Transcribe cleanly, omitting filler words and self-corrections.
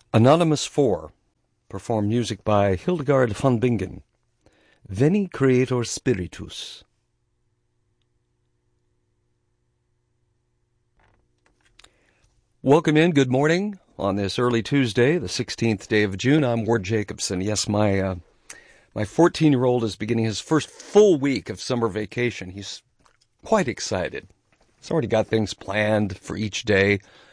Anonymous 4, performed music by Hildegard von Bingen. Veni Creator Spiritus. Welcome in, good morning, on this early Tuesday, the 16th day of June. I'm Ward Jacobson. Yes, my 14-year-old is beginning his first full week of summer vacation. He's quite excited. He's already got things planned for each day.